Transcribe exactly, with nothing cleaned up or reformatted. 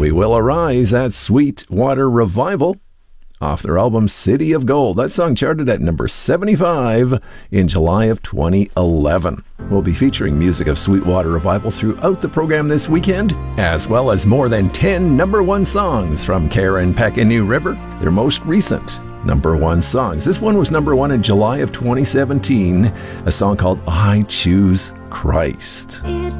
We Will Arise, that Sweetwater Revival, off their album City of Gold. That song charted at number seventy-five in July of twenty eleven. We'll be featuring music of Sweetwater Revival throughout the program this weekend, as well as more than ten number one songs from Karen Peck and New River, their most recent number one songs. This one was number one in July of twenty seventeen, a song called I Choose Christ. It